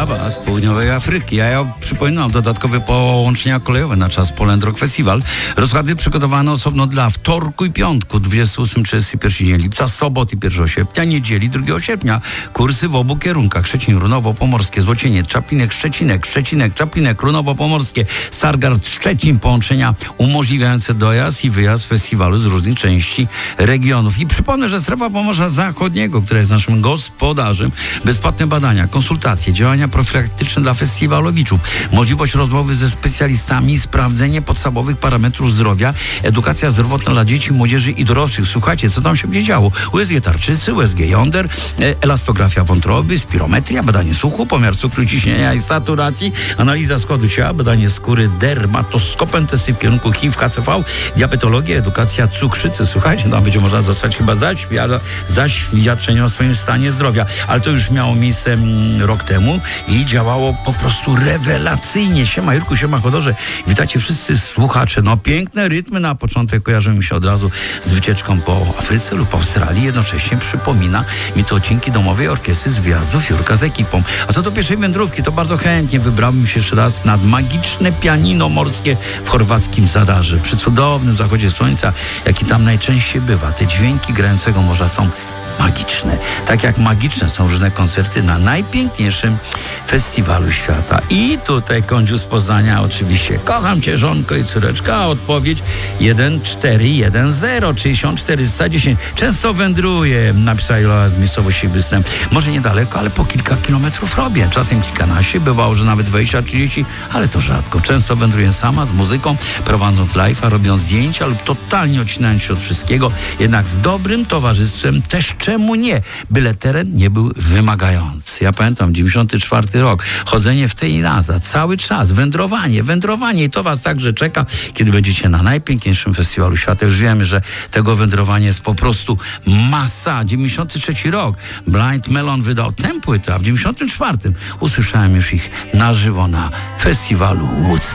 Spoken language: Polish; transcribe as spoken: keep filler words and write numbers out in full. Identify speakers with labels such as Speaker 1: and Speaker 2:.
Speaker 1: Szaba z południowej Afryki. A ja przypominam dodatkowe połączenia kolejowe na czas Poland Rock Festival. Rozkłady przygotowano osobno dla wtorku i piątku, dwudziestego ósmego do trzydziestego pierwszego dzień lipca, soboty pierwszego sierpnia, niedzieli drugiego sierpnia. Kursy w obu kierunkach. Szczecin, Runowo, Pomorskie, Złocieniec, Czaplinek, Szczecinek, Szczecinek, Czaplinek, Runowo, Pomorskie, Stargard, Szczecin. Połączenia umożliwiające dojazd i wyjazd festiwalu z różnych części regionów. I przypomnę, że Strefa Pomorza Zachodniego, która jest naszym gospodarzem, bezpłatne badania, konsultacje, działania profilaktyczne dla festiwalowiczów, możliwość rozmowy ze specjalistami, sprawdzenie podstawowych parametrów zdrowia, edukacja zdrowotna dla dzieci, młodzieży i dorosłych. Słuchajcie, co tam się będzie działo? U S G tarczycy, U S G jąder, elastografia wątroby, spirometria, badanie słuchu, pomiar cukru, ciśnienia i saturacji, analiza składu ciała, badanie skóry, dermatoskopem, testy w kierunku H I V, K C V, diabetologia, edukacja cukrzycy. Słuchajcie, tam będzie można dostać chyba zaświad- zaświadczenie o swoim stanie zdrowia. Ale to już miało miejsce mm, rok temu i działało po prostu rewelacyjnie. Siema Jurku, siema Chodorze. Witajcie wszyscy słuchacze. No piękne rytmy na początek kojarzą mi się od razu z wycieczką po Afryce lub Australii. Jednocześnie przypomina mi to odcinki domowej orkiestry z wyjazdów Jurka z ekipą. A co do pierwszej wędrówki, to bardzo chętnie wybrałbym się jeszcze raz nad magiczne pianino morskie w chorwackim Zadarze. Przy cudownym zachodzie słońca, jaki tam najczęściej bywa. Te dźwięki grającego morza są magiczne. Tak jak magiczne są różne koncerty na najpiękniejszym festiwalu świata. I tutaj Kądziu z Poznania oczywiście. Kocham cię, żonko i córeczka. A odpowiedź jeden cztery jeden zero sześćdziesiąt czterysta dziesięć. Często wędruję, napisała Jola z miejscowości Występ. Może niedaleko, ale po kilka kilometrów robię. Czasem kilkanaście, bywało, że nawet dwadzieścia trzydzieści, ale to rzadko. Często wędruję sama z muzyką, prowadząc live'a, robiąc zdjęcia lub totalnie odcinając się od wszystkiego. Jednak z dobrym towarzystwem też czemu nie? Byle teren nie był wymagający. Ja pamiętam dziewięćdziesiąty czwarty rok. Chodzenie w tej i nazad. Cały czas. Wędrowanie, wędrowanie. I to was także czeka, kiedy będziecie na najpiękniejszym festiwalu świata. Już wiemy, że tego wędrowania jest po prostu masa. dziewięćdziesiąty trzeci rok. Blind Melon wydał tę płytę, a w dziewięćdziesiątym czwartym usłyszałem już ich na żywo na festiwalu Woodstock.